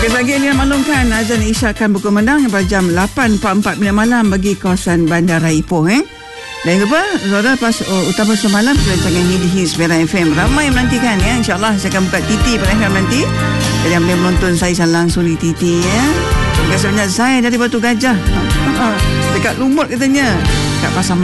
Lagi yang maklumkan azan Isyak akan berkumandang pada jam 8.44 malam bagi kawasan Bandar Raya Ipoh. Dan juga saudara pas utama semalam perancangan Hits Merah FM ramai menantikan ya. InsyaAllah saya akan buka TT pada FM nanti. Jadi yang boleh menonton saya langsung di TT ya. Terima kasih banyak saya dari Batu Gajah dekat Lumut katanya, kat Pasar